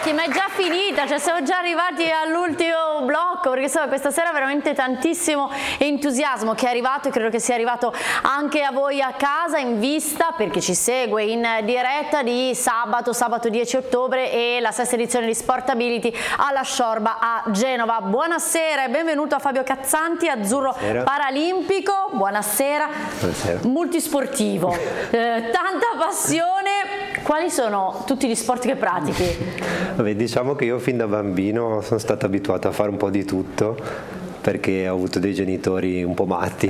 ragazzi, ma è già finita, cioè siamo già arrivati all'ultimo blocco, perché insomma questa sera veramente tantissimo entusiasmo che è arrivato e credo che sia arrivato anche a voi a casa in vista, perché ci segue in diretta di sabato 10 ottobre e la sesta edizione di Sportability alla Sciorba a Genova. Buonasera e benvenuto a Fabio Cazzanti, azzurro paralimpico, buonasera, multisportivo, tanta passione. Quali sono tutti gli sport che pratichi? Vabbè, diciamo che io fin da bambino sono stato abituato a fare un po' di tutto, perché ho avuto dei genitori un po' matti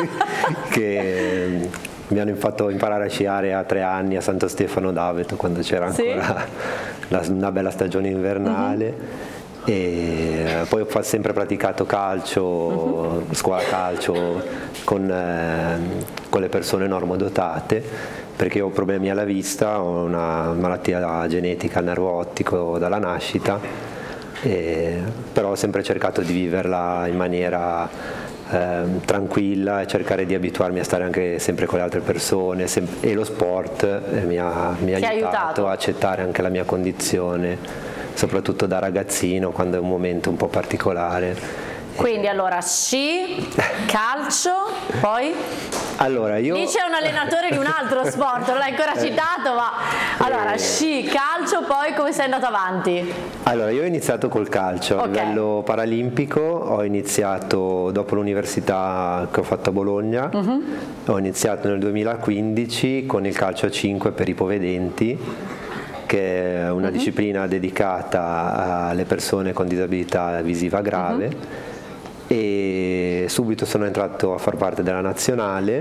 che mi hanno fatto imparare a sciare a 3 anni a Santo Stefano d'Aveto, quando c'era ancora una bella stagione invernale. E poi ho sempre praticato calcio, scuola calcio con le persone normodotate, perché ho problemi alla vista, ho una malattia genetica al nervo ottico dalla nascita, però ho sempre cercato di viverla in maniera tranquilla e cercare di abituarmi a stare anche sempre con le altre persone, e lo sport mi ha aiutato a accettare anche la mia condizione, soprattutto da ragazzino, quando è un momento un po' particolare. Quindi allora sci, calcio, poi? Allora, io... Lì c'è un allenatore di un altro sport, non l'hai ancora citato, ma allora sci, calcio, poi come sei andato avanti? Allora, io ho iniziato col calcio a livello paralimpico, ho iniziato dopo l'università che ho fatto a Bologna, ho iniziato nel 2015 con il calcio a 5 per ipovedenti, che è una disciplina dedicata alle persone con disabilità visiva grave. E subito sono entrato a far parte della nazionale,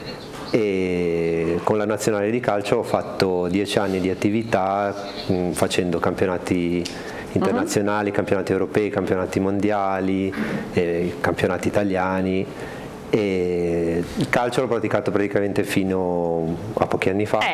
e con la nazionale di calcio ho fatto 10 anni di attività facendo campionati internazionali, campionati europei, campionati mondiali, campionati italiani, e il calcio l'ho praticato praticamente fino a pochi anni fa.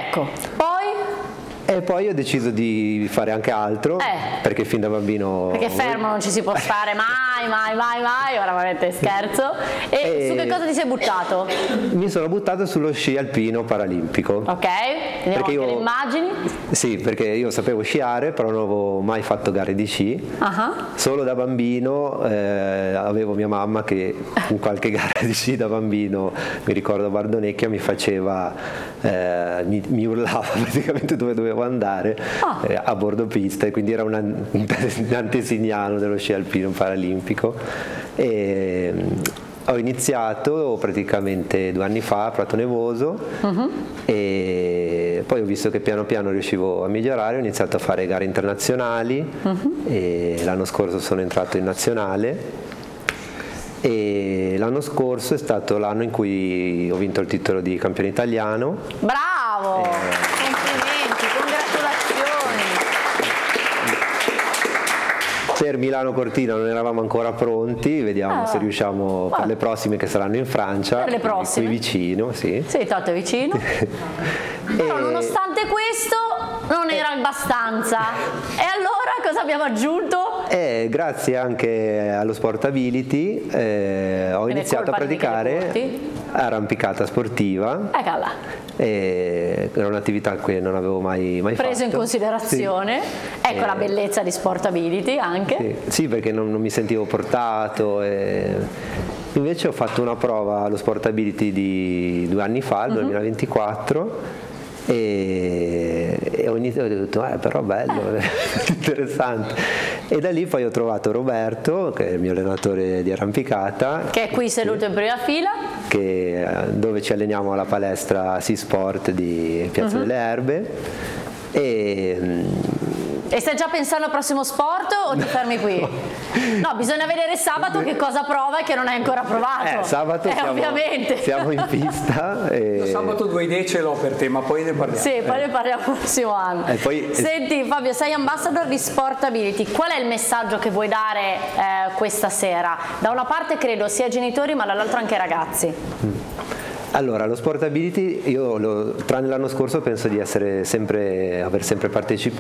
E poi ho deciso di fare anche altro, perché fin da bambino... Perché fermo non ci si può stare mai, ora veramente scherzo. E su che cosa ti sei buttato? Mi sono buttato sullo sci alpino paralimpico. Ok, vediamo anche le immagini. Sì, perché io sapevo sciare, però non avevo mai fatto gare di sci. Solo da bambino avevo mia mamma che in qualche gara di sci da bambino, mi ricordo a Bardonecchia, mi faceva, mi urlava praticamente dove dovevo andare a bordo pista, e quindi era un antesignano dello sci alpino paralimpico. E ho iniziato praticamente 2 anni fa a Prato Nevoso, e poi ho visto che piano piano riuscivo a migliorare, ho iniziato a fare gare internazionali, e l'anno scorso sono entrato in nazionale, e l'anno scorso è stato l'anno in cui ho vinto il titolo di campione italiano. Bravo! Complimenti, congratulazioni! Per Milano Cortina non eravamo ancora pronti, vediamo se riusciamo per le prossime, che saranno in Francia, per le prossime. qui vicino, sì. Sì, tanto è vicino. Però nonostante questo non era abbastanza. E allora cosa abbiamo aggiunto? Grazie anche allo Sportability ho iniziato a praticare arrampicata sportiva. Era un'attività che non avevo mai fatto. Preso in considerazione. Sì. Ecco la bellezza di Sportability anche. Sì, perché non mi sentivo portato. Invece ho fatto una prova allo Sportability di 2 anni fa, il 2024, e ho detto però bello, interessante, e da lì poi ho trovato Roberto, che è il mio allenatore di arrampicata, che è qui seduto in prima fila, dove ci alleniamo alla palestra Sea Sport di Piazza delle Erbe. E stai già pensando al prossimo sport o ti fermi qui? No, bisogna vedere sabato che cosa prova e che non hai ancora provato. Sabato siamo in pista. Sabato 2 idee ce l'ho per te, ma poi ne parliamo. Sì, poi ne parliamo il prossimo anno. Senti Fabio, sei ambassador di Sportability, qual è il messaggio che vuoi dare questa sera? Da una parte credo sia ai genitori, ma dall'altra anche ai ragazzi. Allora, lo Sportability, io tranne l'anno scorso penso di aver sempre partecipato